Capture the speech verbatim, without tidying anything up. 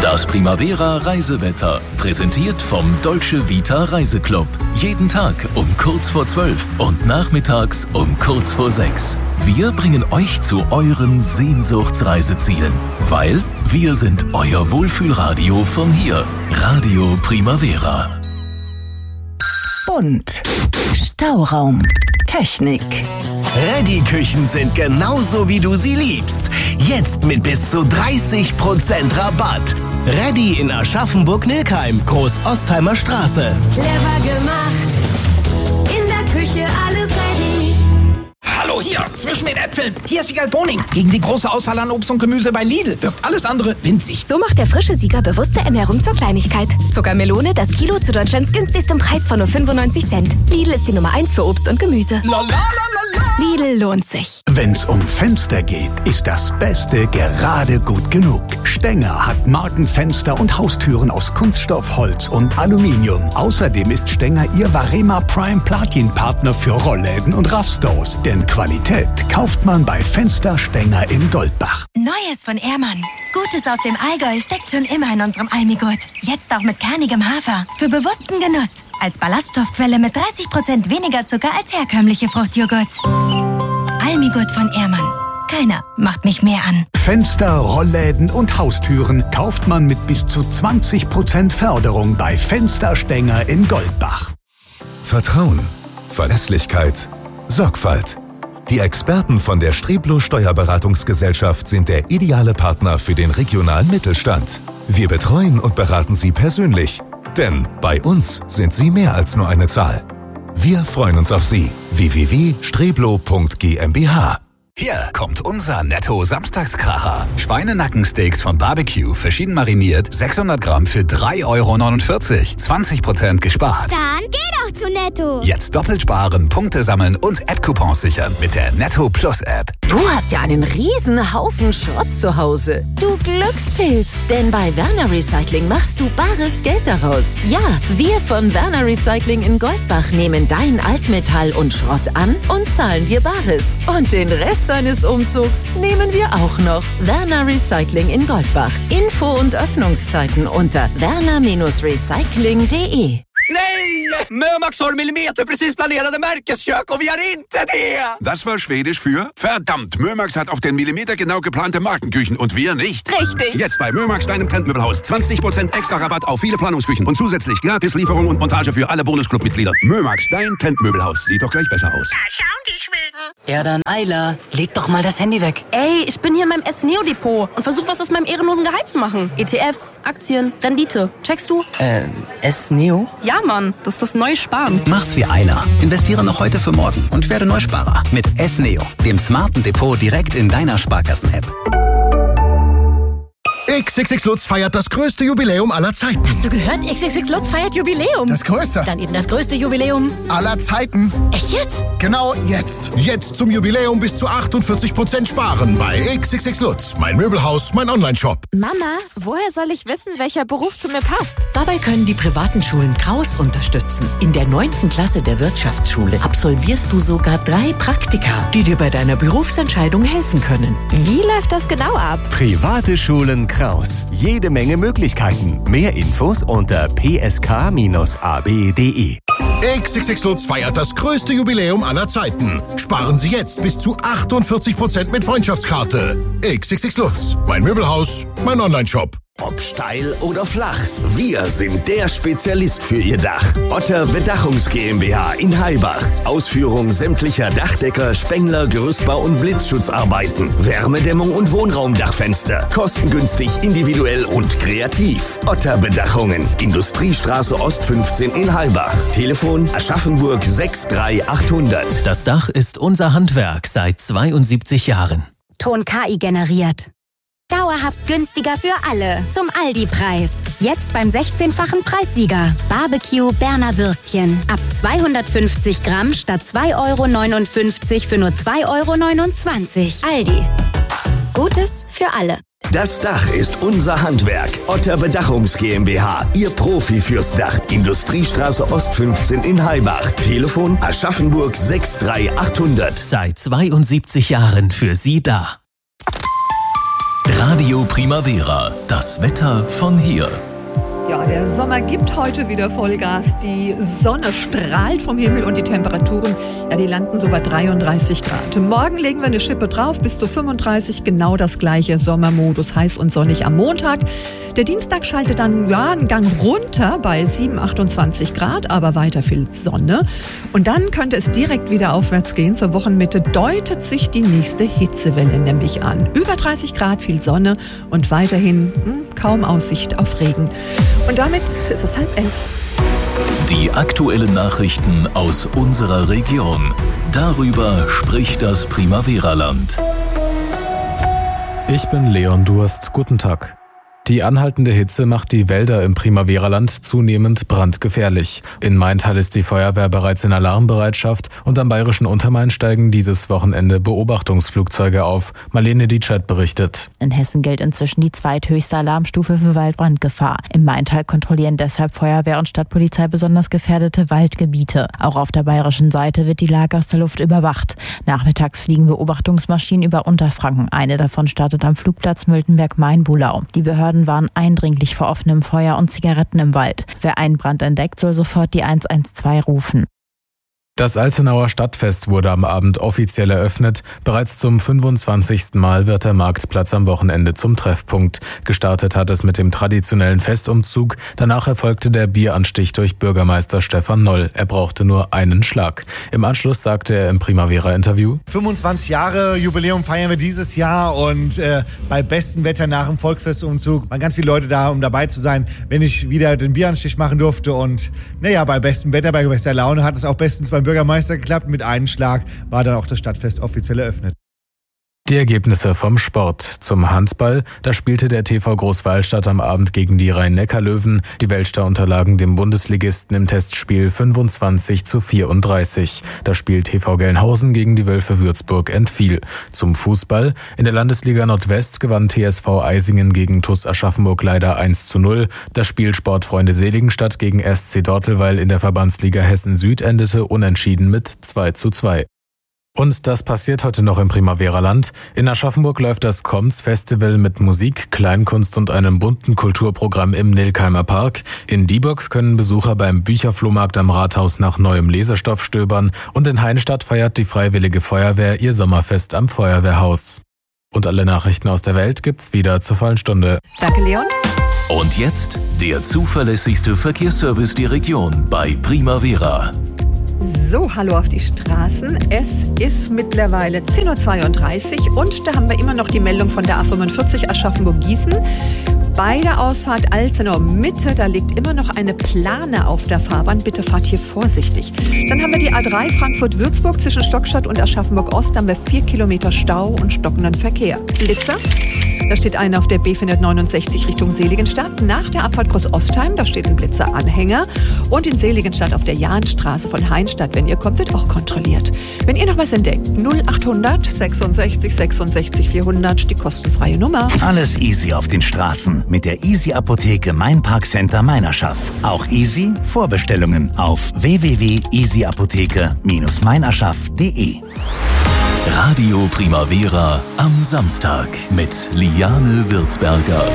Das Primavera Reisewetter, präsentiert vom Dolce Vita Reiseclub. Jeden Tag um kurz vor zwölf und nachmittags um kurz vor sechs. Wir bringen euch zu euren Sehnsuchtsreisezielen, weil wir sind euer Wohlfühlradio von hier. Radio Primavera. Bunt. Stauraum. Technik. Reddy-Küchen sind genauso, wie du sie liebst. Jetzt mit bis zu dreißig Prozent Rabatt. Reddy in Aschaffenburg-Nilkheim, Groß-Ostheimer Straße. Clever gemacht. In der Küche alles ready. Hallo hier, zwischen den Äpfeln. Hier ist Sieger Boning. Gegen die große Auswahl an Obst und Gemüse bei Lidl wirkt alles andere winzig. So macht der frische Sieger bewusste Ernährung zur Kleinigkeit. Zuckermelone, das Kilo zu Deutschlands günstigsten Preis von nur fünfundneunzig Cent. Lidl ist die Nummer eins für Obst und Gemüse. La, la, la, la, la. Lidl lohnt sich. Wenn's um Fenster geht, ist das Beste gerade gut genug. Stenger hat Markenfenster und Haustüren aus Kunststoff, Holz und Aluminium. Außerdem ist Stenger Ihr Varema Prime Platin-Partner für Rollläden und Raffstores. Denn Qualität kauft man bei Fenster Stenger in Goldbach. Neues von Ehrmann. Gutes aus dem Allgäu steckt schon immer in unserem Almigurt. Jetzt auch mit kernigem Hafer. Für bewussten Genuss. Als Ballaststoffquelle mit dreißig Prozent weniger Zucker als herkömmliche Fruchtjoghurts. Almigurt von Ehrmann. Keiner macht mich mehr an. Fenster, Rollläden und Haustüren kauft man mit bis zu zwanzig Prozent Förderung bei Fenster Stenger in Goldbach. Vertrauen, Verlässlichkeit, Sorgfalt. Die Experten von der Streblo Steuerberatungsgesellschaft sind der ideale Partner für den regionalen Mittelstand. Wir betreuen und beraten Sie persönlich, denn bei uns sind Sie mehr als nur eine Zahl. Wir freuen uns auf Sie. w w w punkt streblo punkt g m b h. Hier kommt unser Netto-Samstagskracher. Schweinenackensteaks von Barbecue, verschieden mariniert, sechshundert Gramm für drei Euro neunundvierzig. zwanzig Prozent gespart. Dann geh doch zu Netto. Jetzt doppelt sparen, Punkte sammeln und App-Coupons sichern mit der Netto Plus App. Du hast ja einen riesen Haufen Schrott zu Hause. Du Glückspilz. Denn bei Werner Recycling machst du bares Geld daraus. Ja, wir von Werner Recycling in Goldbach nehmen dein Altmetall und Schrott an und zahlen dir Bares. Und den Rest deines Umzugs nehmen wir auch noch. Werner Recycling in Goldbach. Info und Öffnungszeiten unter werner recycling punkt de. Nej! Mömax har millimeter precis planerade Märkeskök och vi har inte det! Das war Schwedisch für verdammt, Mömax hat auf den Millimeter genau geplante Markenküchen und wir nicht. Richtig. Jetzt bei Mömax, deinem Trendmöbelhaus. zwanzig Prozent extra Rabatt auf viele Planungsküchen und zusätzlich gratis Lieferung und Montage für alle Bonusclub-Mitglieder. Mömax, dein Trendmöbelhaus. Sieht doch gleich besser aus. Da schauen die Schweden. Ja dann, Ayla, leg doch mal das Handy weg. Ey, ich bin hier in meinem S-Neo-Depot und versuche was aus meinem ehrenlosen Gehalt zu machen. E T Fs, Aktien, Rendite. Checkst du? Ähm, S-Neo? Ja, Mann. Das ist das neue Sparen. Mach's wie Ayla. Investiere noch heute für morgen und werde Neusparer. Mit S-Neo, dem smarten Depot direkt in deiner Sparkassen-App. X X X Lutz feiert das größte Jubiläum aller Zeiten. Hast du gehört? X X X Lutz feiert Jubiläum. Das größte? Dann eben das größte Jubiläum aller Zeiten. Echt jetzt? Genau jetzt. Jetzt zum Jubiläum bis zu achtundvierzig Prozent sparen bei X X X Lutz. Mein Möbelhaus, mein Online-Shop. Mama, woher soll ich wissen, welcher Beruf zu mir passt? Dabei können die privaten Schulen Kraus unterstützen. In der neunten Klasse der Wirtschaftsschule absolvierst du sogar drei Praktika, die dir bei deiner Berufsentscheidung helfen können. Wie läuft das genau ab? Private Schulen Kraus. Jede Menge Möglichkeiten. Mehr Infos unter p s k bindestrich a b punkt d e. X X X Lutz feiert das größte Jubiläum aller Zeiten. Sparen Sie jetzt bis zu achtundvierzig Prozent mit Freundschaftskarte. X X X Lutz. Mein Möbelhaus, mein Online-Shop. Ob steil oder flach, wir sind der Spezialist für Ihr Dach. Otter Bedachungs GmbH in Heibach. Ausführung sämtlicher Dachdecker, Spengler, Gerüstbau und Blitzschutzarbeiten. Wärmedämmung und Wohnraumdachfenster. Kostengünstig, individuell und kreativ. Otter Bedachungen. Industriestraße Ost fünfzehn in Heibach. Telefon Aschaffenburg sechs drei achthundert. Das Dach ist unser Handwerk seit zweiundsiebzig Jahren. Ton K I generiert. Dauerhaft günstiger für alle. Zum Aldi-Preis. Jetzt beim sechzehnfachen Preissieger. Barbecue Berner Würstchen. Ab zweihundertfünfzig Gramm statt zwei Euro neunundfünfzig für nur zwei Euro neunundzwanzig. Aldi. Gutes für alle. Das Dach ist unser Handwerk. Otter Bedachungs GmbH. Ihr Profi fürs Dach. Industriestraße Ost fünfzehn in Heibach. Telefon Aschaffenburg sechs drei achthundert. Seit zweiundsiebzig Jahren für Sie da. Radio Primavera, das Wetter von hier. Ja, der Sommer gibt heute wieder Vollgas. Die Sonne strahlt vom Himmel und die Temperaturen, ja, die landen so bei dreiunddreißig Grad. Morgen legen wir eine Schippe drauf, bis zu fünfunddreißig, genau das gleiche Sommermodus, heiß und sonnig am Montag. Der Dienstag schaltet dann ja einen Gang runter bei sieben, achtundzwanzig Grad, aber weiter viel Sonne. Und dann könnte es direkt wieder aufwärts gehen. Zur Wochenmitte deutet sich die nächste Hitzewelle nämlich an. Über dreißig Grad, viel Sonne und weiterhin hm, kaum Aussicht auf Regen. Und damit ist es halb elf. Die aktuellen Nachrichten aus unserer Region. Darüber spricht das Primavera-Land. Ich bin Leon Durst. Guten Tag. Die anhaltende Hitze macht die Wälder im Primavera-Land zunehmend brandgefährlich. In Maintal ist die Feuerwehr bereits in Alarmbereitschaft und am bayerischen Untermain steigen dieses Wochenende Beobachtungsflugzeuge auf. Marlene Dietschert berichtet. In Hessen gilt inzwischen die zweithöchste Alarmstufe für Waldbrandgefahr. Im Maintal kontrollieren deshalb Feuerwehr und Stadtpolizei besonders gefährdete Waldgebiete. Auch auf der bayerischen Seite wird die Lage aus der Luft überwacht. Nachmittags fliegen Beobachtungsmaschinen über Unterfranken. Eine davon startet am Flugplatz Mültenberg-Main-Bulau. Die Behörden waren eindringlich vor offenem Feuer und Zigaretten im Wald. Wer einen Brand entdeckt, soll sofort die eins eins zwei rufen. Das Alzenauer Stadtfest wurde am Abend offiziell eröffnet. Bereits zum fünfundzwanzigsten Mal wird der Marktplatz am Wochenende zum Treffpunkt. Gestartet hat es mit dem traditionellen Festumzug. Danach erfolgte der Bieranstich durch Bürgermeister Stefan Noll. Er brauchte nur einen Schlag. Im Anschluss sagte er im Primavera-Interview: fünfundzwanzig Jahre Jubiläum feiern wir dieses Jahr und äh, bei bestem Wetter nach dem Volksfestumzug waren ganz viele Leute da, um dabei zu sein, wenn ich wieder den Bieranstich machen durfte. Und naja, bei bestem Wetter, bei bester Laune hat es auch bestens beim Bürgermeister geklappt. Mit einem Schlag war dann auch das Stadtfest offiziell eröffnet. Die Ergebnisse vom Sport. Zum Handball, da spielte der T V Großwallstadt am Abend gegen die Rhein-Neckar-Löwen. Die Weltstar unterlagen dem Bundesligisten im Testspiel fünfundzwanzig zu vierunddreißig. Das Spiel T V Gelnhausen gegen die Wölfe Würzburg entfiel. Zum Fußball, in der Landesliga Nordwest gewann T S V Eisingen gegen T U S Aschaffenburg leider eins zu null. Das Spiel Sportfreunde Seligenstadt gegen S C Dortelweil in der Verbandsliga Hessen Süd endete unentschieden mit zwei zu zwei. Und das passiert heute noch im Primavera-Land. In Aschaffenburg läuft das Koms Festival mit Musik, Kleinkunst und einem bunten Kulturprogramm im Nilkheimer Park. In Dieburg können Besucher beim Bücherflohmarkt am Rathaus nach neuem Lesestoff stöbern. Und in Heinstadt feiert die Freiwillige Feuerwehr ihr Sommerfest am Feuerwehrhaus. Und alle Nachrichten aus der Welt gibt's wieder zur vollen Stunde. Danke, Leon. Und jetzt der zuverlässigste Verkehrsservice der Region bei Primavera. So, hallo auf die Straßen. Es ist mittlerweile zehn Uhr zweiunddreißig und da haben wir immer noch die Meldung von der A fünfundvierzig Aschaffenburg-Gießen. Bei der Ausfahrt Alzenau Mitte, da liegt immer noch eine Plane auf der Fahrbahn. Bitte fahrt hier vorsichtig. Dann haben wir die A drei Frankfurt-Würzburg zwischen Stockstadt und Aschaffenburg-Ost. Da haben wir vier Kilometer Stau und stockenden Verkehr. Blitzer. Da steht einer auf der B vierhundertneunundsechzig Richtung Seligenstadt. Nach der Abfahrt Groß-Ostheim, da steht ein Blitzer-Anhänger. Und in Seligenstadt auf der Jahnstraße von Heinstadt, wenn ihr kommt, wird auch kontrolliert. Wenn ihr noch was entdeckt, null achthundert sechsundsechzig sechsundsechzig vierhundert, die kostenfreie Nummer. Alles easy auf den Straßen mit der Easy Apotheke Main Park Center Meinerschaft. Auch easy Vorbestellungen auf w w w punkt easy apotheke Bindestrich meinerschaft punkt de. Radio Primavera am Samstag mit Liane Würzberger.